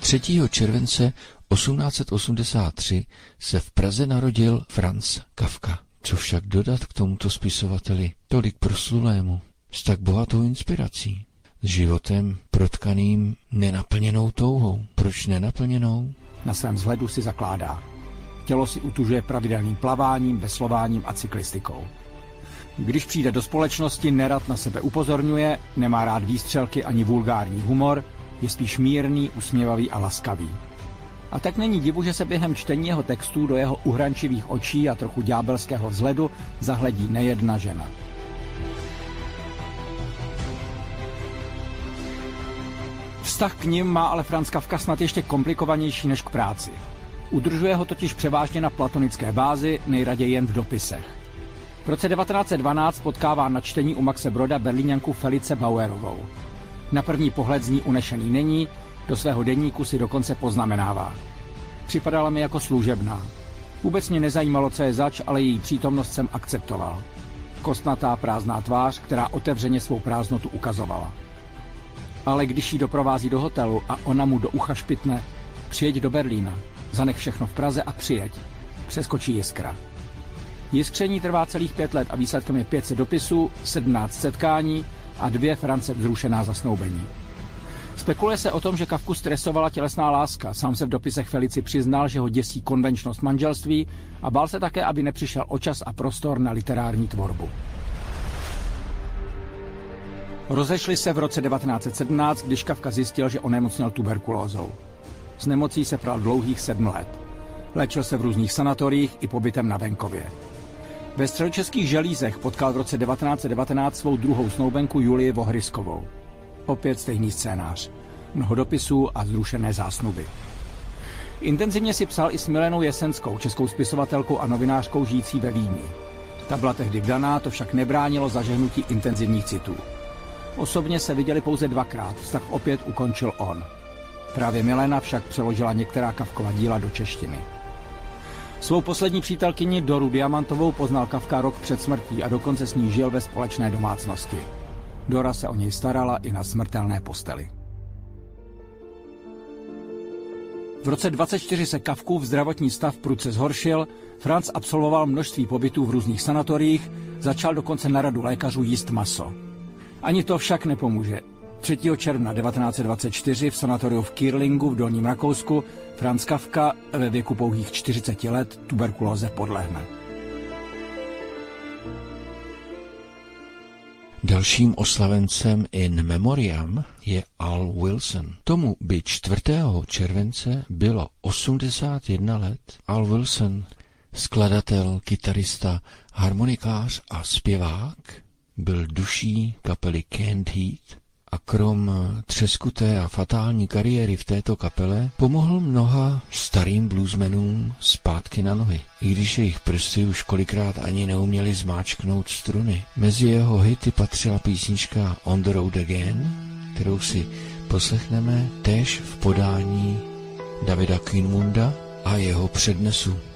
3. července 1883 se v Praze narodil Franz Kafka. Co však dodat k tomuto spisovateli, tolik proslulému, s tak bohatou inspirací, s životem protkaným nenaplněnou touhou. Proč nenaplněnou? Na svém vzhledu si zakládá. Tělo si utužuje pravidelným plaváním, veslováním a cyklistikou. Když přijde do společnosti, nerad na sebe upozorňuje, nemá rád výstřelky ani vulgární humor, je spíš mírný, usměvavý a laskavý. A tak není divu, že se během čtení jeho textů do jeho uhrančivých očí a trochu ďábelského vzhledu zahledí nejedna žena. Vztah k nim má ale Franz Kafka snad ještě komplikovanější než k práci. Udržuje ho totiž převážně na platonické bázi, nejraději jen v dopisech. V roce 1912 potkává na čtení u Maxe Broda Berlíňanku Felice Bauerovou. Na první pohled z ní unešený není, do svého deníku si dokonce poznamenává. Připadala mi jako služebná. Vůbec mě nezajímalo, co je zač, ale její přítomnost jsem akceptoval. Kostnatá prázdná tvář, která otevřeně svou prázdnotu ukazovala. Ale když jí doprovází do hotelu a ona mu do ucha špitne, přijeď do Berlína, zanech všechno v Praze a přijeď. Přeskočí jiskra. Jiskření trvá celých 5 let a výsledkem je 500 dopisů, 17 setkání a 2 Franze vzrušená zasnoubení. Spekuluje se o tom, že Kafku stresovala tělesná láska. Sám se v dopisech Felici přiznal, že ho děsí konvenčnost manželství a bál se také, aby nepřišel o čas a prostor na literární tvorbu. Rozešli se v roce 1917, když Kafka zjistil, že onemocněl tuberkulózou. S nemocí se pral dlouhých 7 let. Léčil se v různých sanatoriích i pobytem na venkově. Ve středočeských Želízech potkal v roce 1919 svou druhou snoubenku Julii Vohryskovou. Opět stejný scénář. Mnoho dopisů a zrušené zásnuby. Intenzivně si psal i s Milenou Jesenskou, českou spisovatelkou a novinářkou žijící ve Vídni. Ta byla tehdy vdaná, to však nebránilo zažehnutí intenzivních citů. Osobně se viděli pouze 2krát, vztah opět ukončil on. Právě Milena však přeložila některá Kafkova díla do češtiny. Svou poslední přítelkyni Doru Diamantovou poznal Kafka rok před smrtí a dokonce s ní žil ve společné domácnosti. Dora se o něj starala i na smrtelné posteli. V roce 24 se Kafkův zdravotní stav prudce zhoršil, Franz absolvoval množství pobytů v různých sanatoriích, začal dokonce na radu lékařů jíst maso. Ani to však nepomůže. 3. června 1924 v sanatoriu v Kirlingu v Dolním Rakousku Franz Kafka ve věku pouhých 40 let tuberkulóze podlehne. Dalším oslavencem in memoriam je Al Wilson. Tomu by 4. července bylo 81 let. Al Wilson, skladatel, kytarista, harmonikář a zpěvák, byl duší kapely Canned Heat a krom třeskuté a fatální kariéry v této kapele pomohl mnoha starým bluesmenům zpátky na nohy, i když jejich prsty už kolikrát ani neuměli zmáčknout struny. Mezi jeho hity patřila písnička On the Road Again, kterou si poslechneme též v podání Davida Kühnmunda a jeho přednesu.